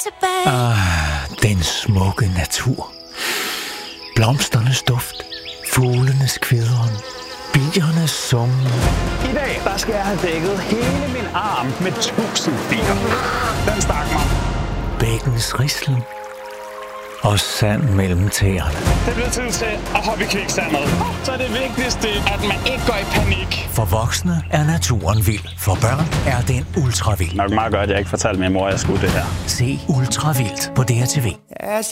tilbage. Den smukke natur. Blomsternes duft. Fuglenes kvidren. Biernes summen. I dag, der skal jeg have dækket hele min arm med 1000 bier. Den stak mig. Bækkens rislen. Og sand mellem tæerne. Det bliver tid til at hoppe i kviksandet. Så er det vigtigste, at man ikke går i panik. For voksne er naturen vild. For børn er den ultra vild. Nok meget godt, at jeg ikke fortalte min mor, at jeg skulle det her. Se Ultra Vildt på DRTV.